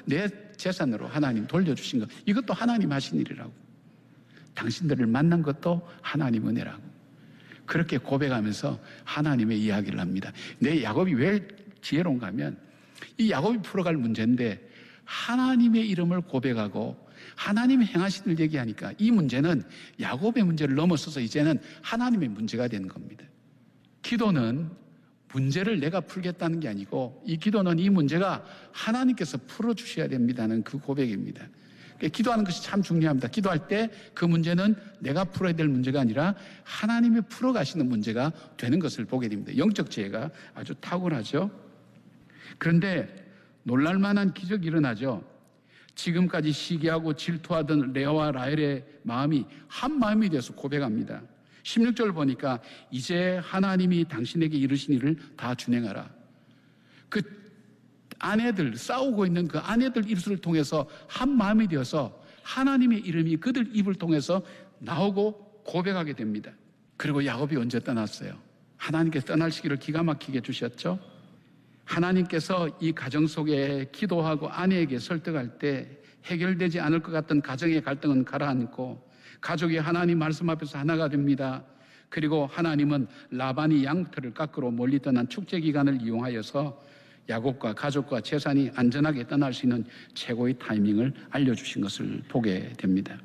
내 재산으로 하나님 돌려주신 것, 이것도 하나님 하신 일이라고. 당신들을 만난 것도 하나님 은혜라고. 그렇게 고백하면서 하나님의 이야기를 합니다. 내 야곱이 왜 지혜로운가 하면 이 야곱이 풀어갈 문제인데 하나님의 이름을 고백하고 하나님의 행하신 일 얘기하니까 이 문제는 야곱의 문제를 넘어서서 이제는 하나님의 문제가 되는 겁니다. 기도는 문제를 내가 풀겠다는 게 아니고 이 기도는 이 문제가 하나님께서 풀어주셔야 됩니다는 그 고백입니다. 기도하는 것이 참 중요합니다. 기도할 때 그 문제는 내가 풀어야 될 문제가 아니라 하나님이 풀어가시는 문제가 되는 것을 보게 됩니다. 영적 지혜가 아주 탁월하죠. 그런데 놀랄만한 기적이 일어나죠. 지금까지 시기하고 질투하던 레아와 라헬의 마음이 한 마음이 돼서 고백합니다. 16절 보니까 이제 하나님이 당신에게 이르신 일을 다 준행하라. 그 아내들, 싸우고 있는 그 아내들 입술을 통해서 한 마음이 되어서 하나님의 이름이 그들 입을 통해서 나오고 고백하게 됩니다. 그리고 야곱이 언제 떠났어요? 하나님께서 떠날 시기를 기가 막히게 주셨죠. 하나님께서 이 가정 속에 기도하고 아내에게 설득할 때 해결되지 않을 것 같던 가정의 갈등은 가라앉고 가족이 하나님 말씀 앞에서 하나가 됩니다. 그리고 하나님은 라반이 양털을 깎으러 멀리 떠난 축제 기간을 이용하여서 야곱과 가족과 재산이 안전하게 떠날 수 있는 최고의 타이밍을 알려주신 것을 보게 됩니다.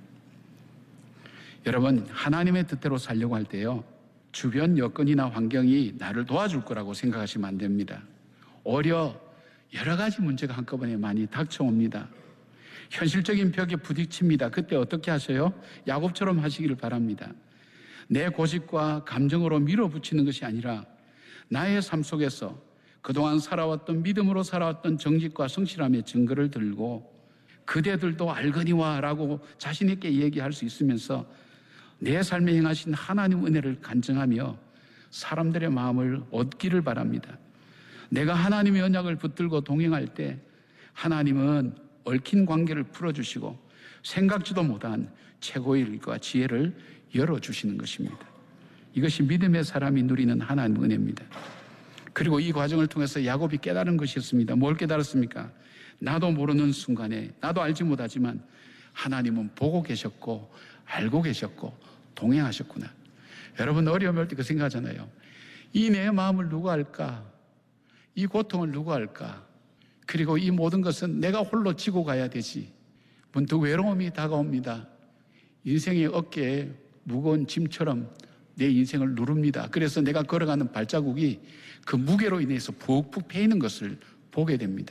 여러분, 하나님의 뜻대로 살려고 할 때요, 주변 여건이나 환경이 나를 도와줄 거라고 생각하시면 안 됩니다. 오히려 여러 가지 문제가 한꺼번에 많이 닥쳐옵니다. 현실적인 벽에 부딪힙니다. 그때 어떻게 하세요? 야곱처럼 하시기를 바랍니다. 내 고집과 감정으로 밀어붙이는 것이 아니라 나의 삶 속에서 그동안 살아왔던 믿음으로 살아왔던 정직과 성실함의 증거를 들고 그대들도 알거니와 라고 자신 있게 얘기할 수 있으면서 내 삶에 행하신 하나님 은혜를 간증하며 사람들의 마음을 얻기를 바랍니다. 내가 하나님의 언약을 붙들고 동행할 때 하나님은 얽힌 관계를 풀어주시고 생각지도 못한 최고의 일과 지혜를 열어주시는 것입니다. 이것이 믿음의 사람이 누리는 하나님의 은혜입니다. 그리고 이 과정을 통해서 야곱이 깨달은 것이 있습니다. 뭘 깨달았습니까? 나도 모르는 순간에, 나도 알지 못하지만 하나님은 보고 계셨고 알고 계셨고 동행하셨구나. 여러분, 어려움을 때 그 생각하잖아요. 이 내 마음을 누가 알까? 이 고통을 누가 알까? 그리고 이 모든 것은 내가 홀로 지고 가야 되지. 문득 외로움이 다가옵니다. 인생의 어깨에 무거운 짐처럼 내 인생을 누릅니다. 그래서 내가 걸어가는 발자국이 그 무게로 인해서 푹푹 패이는 것을 보게 됩니다.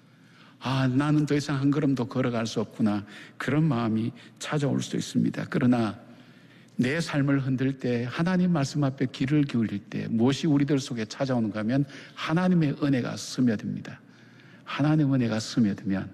아, 나는 더 이상 한 걸음도 걸어갈 수 없구나. 그런 마음이 찾아올 수도 있습니다. 그러나 내 삶을 흔들 때 하나님 말씀 앞에 귀를 기울일 때 무엇이 우리들 속에 찾아오는가 하면 하나님의 은혜가 스며듭니다. 하나님의 은혜가 스며들면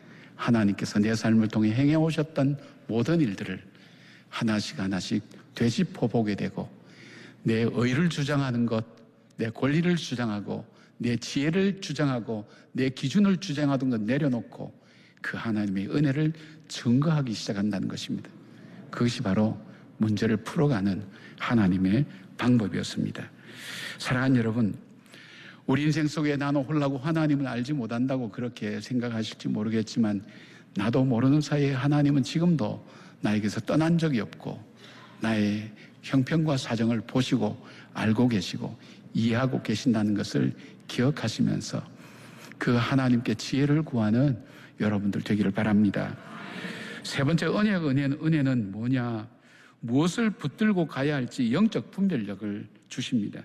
하나님께서 내 삶을 통해 행해 오셨던 모든 일들을 하나씩 하나씩 되짚어 보게 되고 내 의를 주장하는 것, 내 권리를 주장하고 내 지혜를 주장하고 내 기준을 주장하던 것 내려놓고 그 하나님의 은혜를 증거하기 시작한다는 것입니다. 그것이 바로 문제를 풀어가는 하나님의 방법이었습니다. 사랑하는 여러분, 우리 인생 속에 나는 홀라고 하나님을 알지 못한다고 그렇게 생각하실지 모르겠지만 나도 모르는 사이에 하나님은 지금도 나에게서 떠난 적이 없고 나의 형편과 사정을 보시고 알고 계시고 이해하고 계신다는 것을 기억하시면서 그 하나님께 지혜를 구하는 여러분들 되기를 바랍니다. 세 번째 은혜는 뭐냐? 무엇을 붙들고 가야 할지 영적 분별력을 주십니다.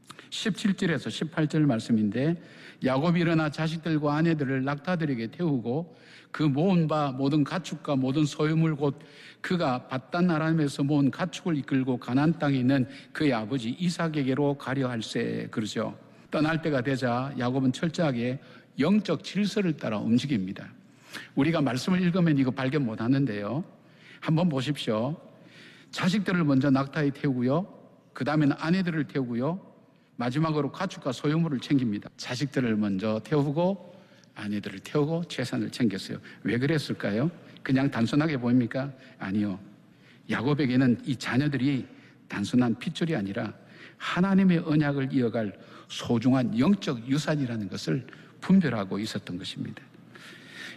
17절에서 18절 말씀인데 야곱이 일어나 자식들과 아내들을 낙타들에게 태우고 그 모은 바 모든 가축과 모든 소유물 곧 그가 밧단 아람에서 모은 가축을 이끌고 가나안 땅에 있는 그의 아버지 이삭에게로 가려 할세. 그러죠. 떠날 때가 되자 야곱은 철저하게 영적 질서를 따라 움직입니다. 우리가 말씀을 읽으면 이거 발견 못 하는데요. 한번 보십시오. 자식들을 먼저 낙타에 태우고요. 그 다음에는 아내들을 태우고요. 마지막으로 가축과 소유물을 챙깁니다. 자식들을 먼저 태우고 아내들을 태우고 재산을 챙겼어요. 왜 그랬을까요? 그냥 단순하게 보입니까? 아니요. 야곱에게는 이 자녀들이 단순한 핏줄이 아니라 하나님의 언약을 이어갈 소중한 영적 유산이라는 것을 분별하고 있었던 것입니다.